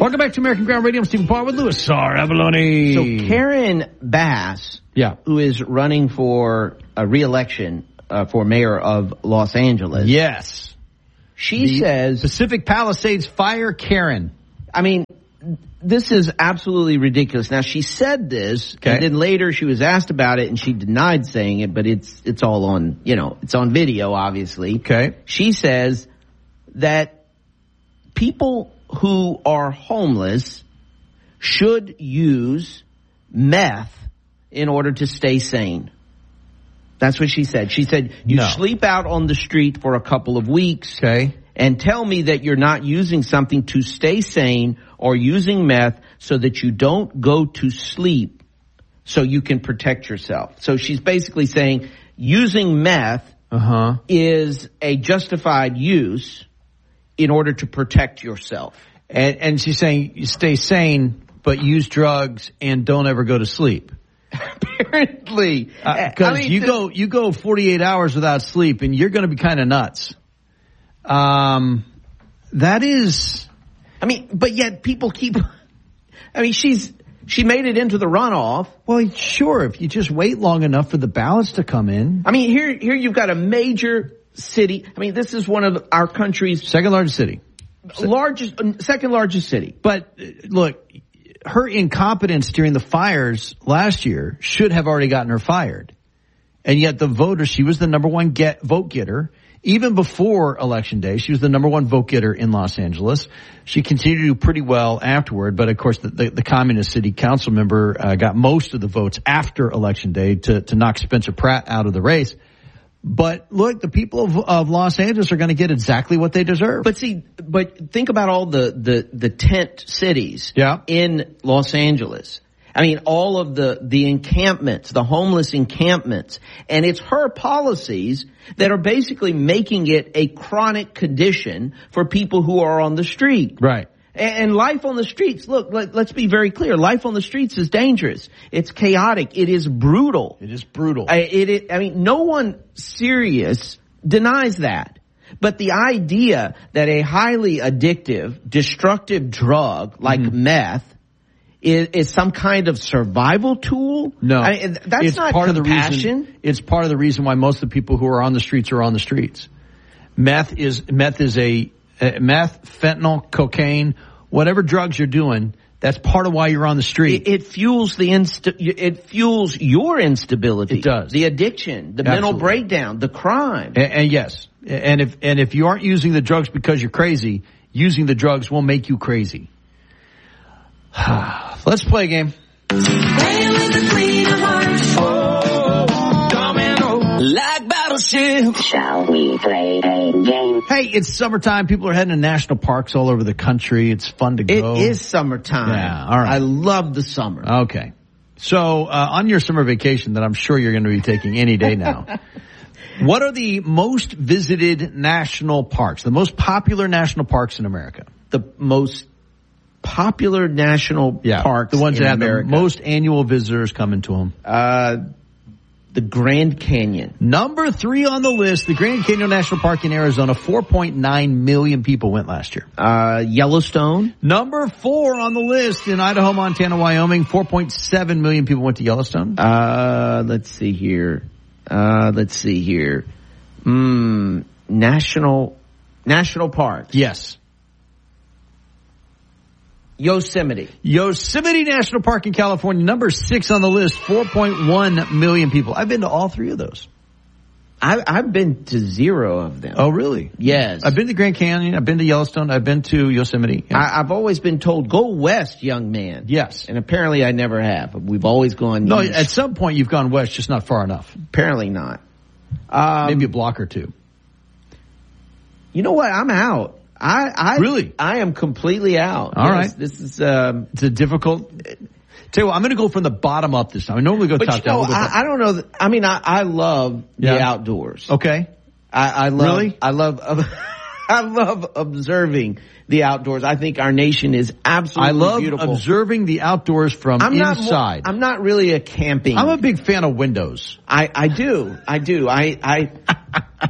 Welcome back to American Ground Radio. I'm Stephen Parr with Louis R. Avalone. So Karen Bass, who is running for a re-election for mayor of Los Angeles. Yes. She says... Pacific Palisades Fire Karen. I mean, this is absolutely ridiculous. Now, she said this, and then later she was asked about it, and she denied saying it, but it's all on, it's on video, obviously. Okay. She says that people who are homeless should use meth in order to stay sane. That's what she said. She said, you sleep out on the street for a couple of weeks and tell me that you're not using something to stay sane or using meth so that you don't go to sleep so you can protect yourself. So she's basically saying using meth is a justified use in order to protect yourself. And she's saying you stay sane, but use drugs and don't ever go to sleep. Apparently. Because you go 48 hours without sleep and you're going to be kind of nuts. That is... but yet people keep... she made it into the runoff. Well, sure, if you just wait long enough for the ballots to come in. Here you've got a major city. This is one of our country's... Second largest city. Second largest city. But look, her incompetence during the fires last year should have already gotten her fired. And yet the voters, she was the number one vote getter. Even before Election Day, she was the number one vote getter in Los Angeles. She continued to do pretty well afterward, but of course the communist city council member got most of the votes after Election Day to knock Spencer Pratt out of the race. But look, the people of Los Angeles are going to get exactly what they deserve. But think about all the tent cities in Los Angeles. All of the encampments, the homeless encampments. And it's her policies that are basically making it a chronic condition for people who are on the street. Right. And life on the streets, look, let's be very clear. Life on the streets is dangerous. It's chaotic. It is brutal. It is brutal. No one serious denies that. But the idea that a highly addictive, destructive drug like meth is some kind of survival tool? No. That's not compassion. It's part of the reason why most of the people who are on the streets are on the streets. Meth, fentanyl, cocaine, whatever drugs you're doing, that's part of why you're on the street. It fuels it fuels your instability. It does. The addiction, the mental breakdown, the crime. And yes. And if you aren't using the drugs because you're crazy, using the drugs will make you crazy. Let's play a game. Like battleship. Shall we play a game? Hey, it's summertime. People are heading to national parks all over the country. It's fun to go. It is summertime. Yeah, all right. I love the summer. Okay. So, on your summer vacation that I'm sure you're going to be taking any day now, what are the most visited national parks, the most popular national parks in America? The most popular national parks the ones in that America. Have the most annual visitors coming to them. The Grand Canyon. Number 3 on the list, the Grand Canyon National Park in Arizona. 4.9 million people went last year. Yellowstone. Number 4 on the list in Idaho, Montana, Wyoming. 4.7 million people went to Yellowstone. Let's see here. National Park. Yes. Yosemite National Park in California, number 6 on the list, 4.1 million people. I've been to all 3 of those. I've been to 0 of them. Oh, really? Yes. I've been to Grand Canyon. I've been to Yellowstone. I've been to Yosemite. Yeah. I've always been told, go west, young man. Yes. And apparently I never have. We've always gone No, east. At some point you've gone west, just not far enough. Apparently not. Maybe a block or 2. You know what? I'm out. Really? I am completely out. All right. This is it's a difficult. Tell you what, I'm going to go from the bottom up this time. I normally go top down. I don't know. I love the outdoors. Okay. I love. Really? I love observing the outdoors. I think our nation is absolutely beautiful. I love observing the outdoors from inside. I'm not really a camping. I'm a big fan of windows. I do.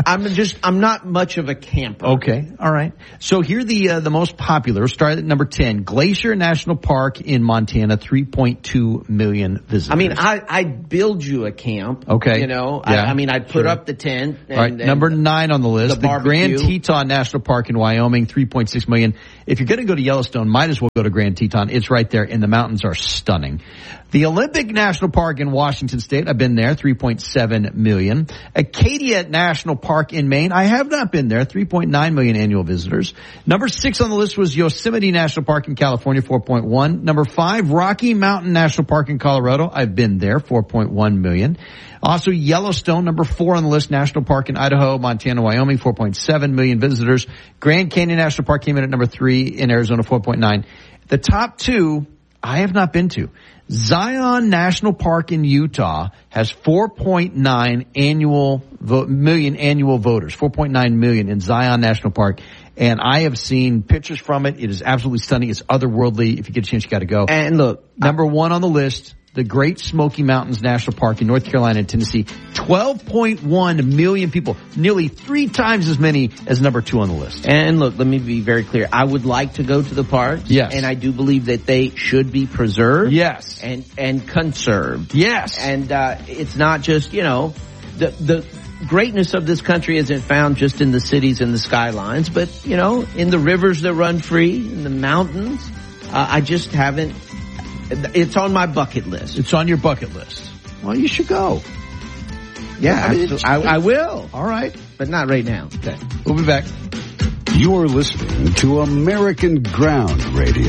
I'm not much of a camper. Okay. All right. So here are the most popular. Start at number 10. Glacier National Park in Montana, 3.2 million visitors. I mean, I'd build you a camp. Okay. You know, Yeah. I'd put up the tent. All right. Number 9 on the list. The The Grand Teton National Park in Wyoming, 3.6 million. If you're going to go to Yellowstone, might as well go to Grand Teton. It's right there, and the mountains are stunning. The Olympic National Park in Washington State, I've been there, 3.7 million. Acadia National Park in Maine, I have not been there, 3.9 million annual visitors. Number 6 on the list was Yosemite National Park in California, 4.1. Number 5, Rocky Mountain National Park in Colorado, I've been there, 4.1 million. Also Yellowstone, number 4 on the list, National Park in Idaho, Montana, Wyoming, 4.7 million visitors. Grand Canyon National Park came in at number 3 in Arizona, 4.9. The top 2, I have not been to. Zion National Park in Utah has 4.9 million annual voters, 4.9 million in Zion National Park. And I have seen pictures from it. It is absolutely stunning. It's otherworldly. If you get a chance, you got to go. And look, number 1 on the list, the Great Smoky Mountains National Park in North Carolina and Tennessee, 12.1 million people, nearly 3 times as many as number 2 on the list. And look, let me be very clear. I would like to go to the parks. Yes. And I do believe that they should be preserved. Yes. And conserved. Yes. And, it's not just, the greatness of this country isn't found just in the cities and the skylines, but, in the rivers that run free, in the mountains. I just haven't. It's on my bucket list. It's on your bucket list. Well, you should go. Yeah, I will. All right. But not right now. Okay. We'll be back. You're listening to American Ground Radio.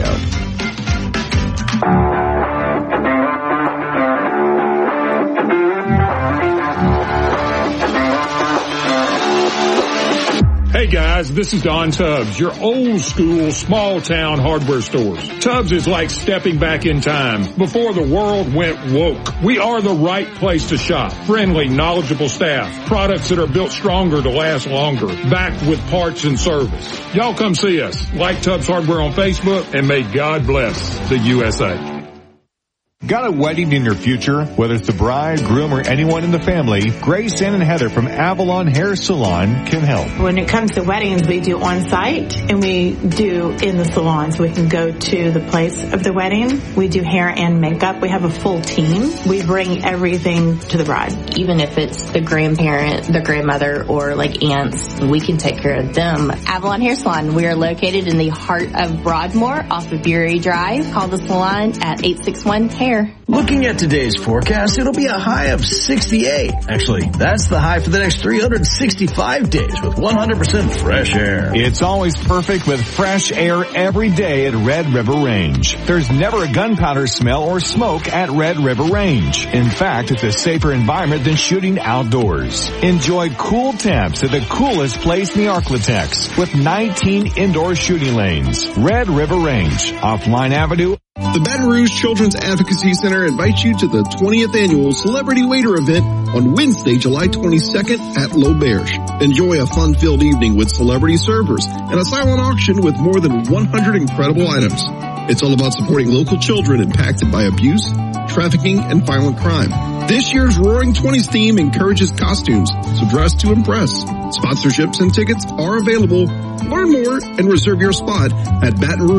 Hey guys, this is Don Tubbs, your old school small town hardware stores. Tubbs is like stepping back in time before the world went woke. We are the right place to shop. Friendly, knowledgeable staff, products that are built stronger to last longer, backed with parts and service. Y'all come see us. Like Tubbs Hardware on Facebook, and may God bless the USA. Got a wedding in your future? Whether it's the bride, groom, or anyone in the family, Grace Ann and Heather from Avalon Hair Salon can help. When it comes to weddings, we do on-site and we do in the salons. We can go to the place of the wedding. We do hair and makeup. We have a full team. We bring everything to the bride. Even if it's the grandparent, the grandmother, or like aunts, we can take care of them. Avalon Hair Salon. We are located in the heart of Broadmoor off of Bury Drive. Call the salon at 861-HAIR. Looking at today's forecast, it'll be a high of 68. Actually, that's the high for the next 365 days with 100% fresh air. It's always perfect with fresh air every day at Red River Range. There's never a gunpowder smell or smoke at Red River Range. In fact, it's a safer environment than shooting outdoors. Enjoy cool temps at the coolest place in the Arklatex with 19 indoor shooting lanes. Red River Range, off Line Avenue. The Baton Rouge Children's Advocacy Center invites you to the 20th annual Celebrity Waiter event on Wednesday, July 22nd at L'Auberge. Enjoy a fun-filled evening with celebrity servers and a silent auction with more than 100 incredible items. It's all about supporting local children impacted by abuse, trafficking, and violent crime. This year's Roaring 20s theme encourages costumes, so dress to impress. Sponsorships and tickets are available. Learn more and reserve your spot at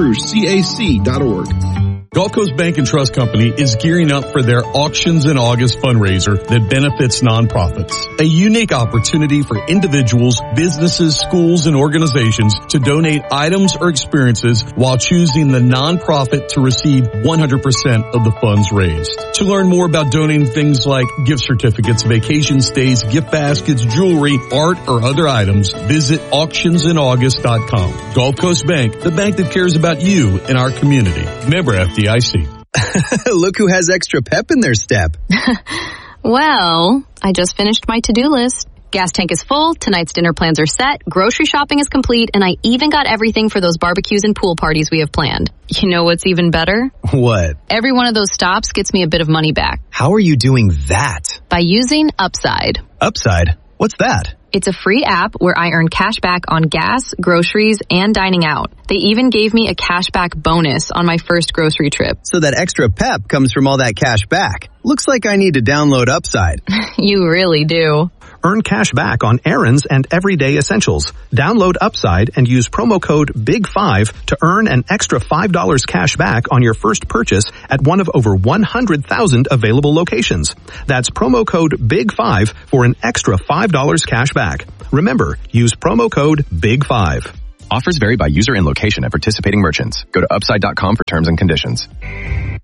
BatonRougeCAC.org. Gulf Coast Bank and Trust Company is gearing up for their Auctions in August fundraiser that benefits nonprofits. A unique opportunity for individuals, businesses, schools, and organizations to donate items or experiences while choosing the nonprofit to receive 100% of the funds raised. To learn more about donating things like gift certificates, vacation stays, gift baskets, jewelry, art, or other items, visit auctionsinAugust.com. Gulf Coast Bank, the bank that cares about you and our community. Member FDIC. Look who has extra pep in their step. Well, I just finished my to-do list. Gas tank is full, tonight's dinner plans are set, grocery shopping is complete, and I even got everything for those barbecues and pool parties we have planned. You know what's even better? What? Every one of those stops gets me a bit of money back. How are you doing that? By using Upside. Upside? What's that? It's a free app where I earn cash back on gas, groceries, and dining out. They even gave me a cash back bonus on my first grocery trip. So that extra pep comes from all that cash back. Looks like I need to download Upside. You really do. Earn cash back on errands and everyday essentials. Download Upside and use promo code BIG5 to earn an extra $5 cash back on your first purchase at one of over 100,000 available locations. That's promo code BIG5 for an extra $5 cash back. Remember, use promo code BIG5. Offers vary by user and location at participating merchants. Go to upside.com for terms and conditions.